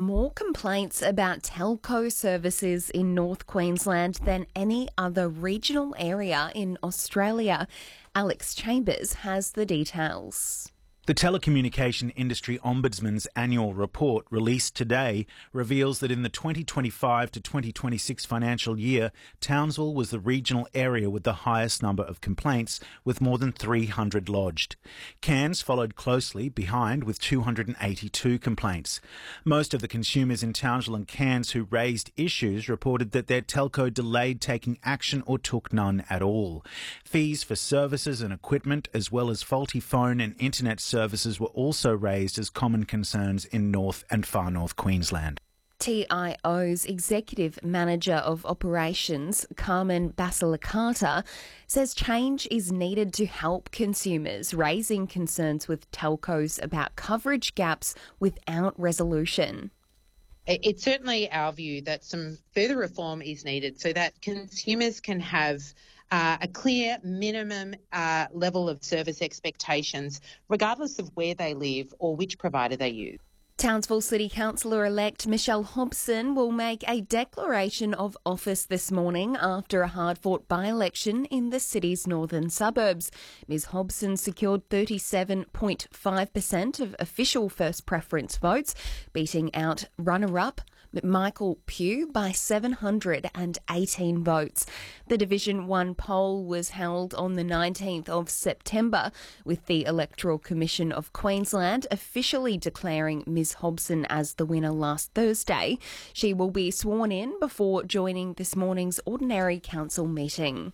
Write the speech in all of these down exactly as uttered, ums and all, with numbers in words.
more complaints about telco services in North Queensland than any other regional area in Australia. Alex Chambers has the details. The Telecommunication Industry Ombudsman's annual report, released today, reveals that in the twenty twenty-five to twenty twenty-six financial year, Townsville was the regional area with the highest number of complaints, with more than three hundred lodged. Cairns followed closely behind with two hundred eighty-two complaints. Most of the consumers in Townsville and Cairns who raised issues reported that their telco delayed taking action or took none at all. Fees for services and equipment, as well as faulty phone and internet services, services were also raised as common concerns in North and Far North Queensland. T I O's Executive Manager of Operations, Carmen Basilicata, says change is needed to help consumers, raising concerns with telcos about coverage gaps without resolution. It's certainly our view that some further reform is needed so that consumers can have Uh, a clear minimum uh, level of service expectations, regardless of where they live or which provider they use. Townsville City Councillor-elect Michelle Hobson will make a declaration of office this morning after a hard-fought by-election in the city's northern suburbs. Miz Hobson secured thirty-seven point five percent of official first preference votes, beating out runner-up Michael Pugh by seven hundred eighteen votes. The Division one poll was held on the nineteenth of September, with the Electoral Commission of Queensland officially declaring Miz Hobson as the winner last Thursday. She will be sworn in before joining this morning's ordinary council meeting.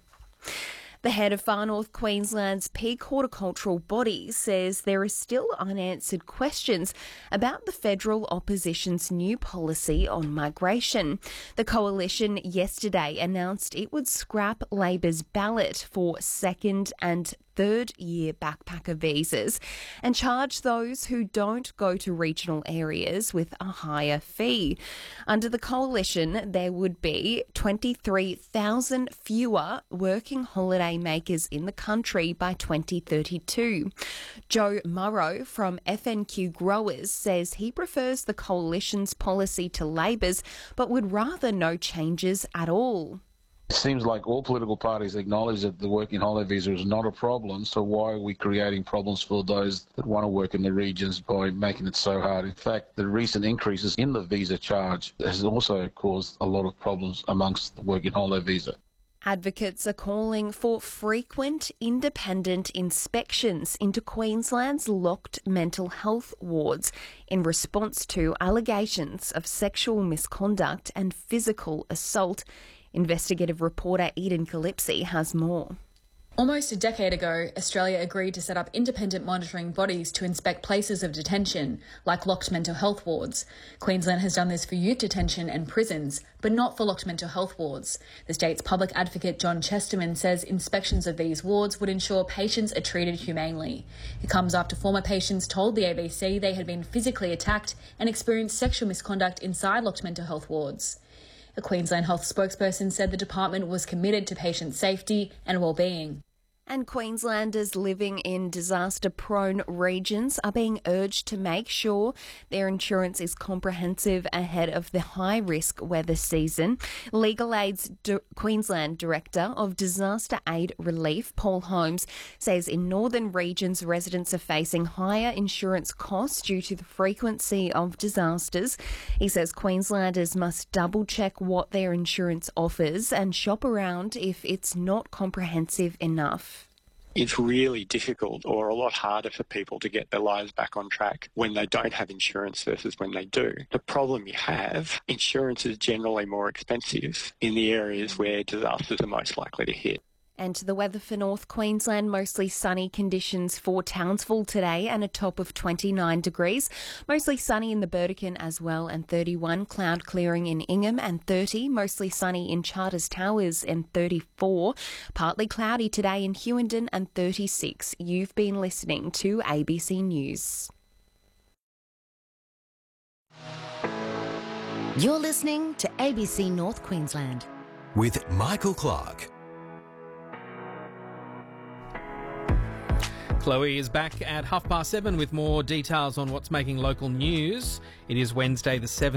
The head of Far North Queensland's peak horticultural body says there are still unanswered questions about the federal opposition's new policy on migration. The coalition yesterday announced it would scrap Labor's ballot for second and third year backpacker visas and charge those who don't go to regional areas with a higher fee. Under the coalition, there would be twenty-three thousand fewer working holiday makers in the country by twenty thirty-two. Joe Murrow from F N Q Growers says he prefers the coalition's policy to Labor's, but would rather no changes at all. It seems like all political parties acknowledge that the working holiday visa is not a problem, so why are we creating problems for those that want to work in the regions by making it so hard? In fact, the recent increases in the visa charge has also caused a lot of problems amongst the working holiday visa. Advocates are calling for frequent independent inspections into Queensland's locked mental health wards in response to allegations of sexual misconduct and physical assault. Investigative reporter Eden Calypsi has more. Almost a decade ago, Australia agreed to set up independent monitoring bodies to inspect places of detention, like locked mental health wards. Queensland has done this for youth detention and prisons, but not for locked mental health wards. The state's public advocate John Chesterman says inspections of these wards would ensure patients are treated humanely. It comes after former patients told the A B C they had been physically attacked and experienced sexual misconduct inside locked mental health wards. A Queensland Health spokesperson said the department was committed to patient safety and well-being. And Queenslanders living in disaster-prone regions are being urged to make sure their insurance is comprehensive ahead of the high-risk weather season. Legal Aid's D- Queensland Director of Disaster Aid Relief, Paul Holmes, says in northern regions residents are facing higher insurance costs due to the frequency of disasters. He says Queenslanders must double-check what their insurance offers and shop around if it's not comprehensive enough. It's really difficult or a lot harder for people to get their lives back on track when they don't have insurance versus when they do. The problem you have, insurance is generally more expensive in the areas where disasters are most likely to hit. And the weather for North Queensland, mostly sunny conditions for Townsville today and a top of twenty-nine degrees. Mostly sunny in the Burdekin as well and thirty-one. Cloud clearing in Ingham and thirty. Mostly sunny in Charters Towers and thirty-four. Partly cloudy today in Hughenden and thirty-six. You've been listening to A B C News. You're listening to A B C North Queensland with Michael Clark. Chloe is back at half past seven with more details on what's making local news. It is Wednesday the seventh.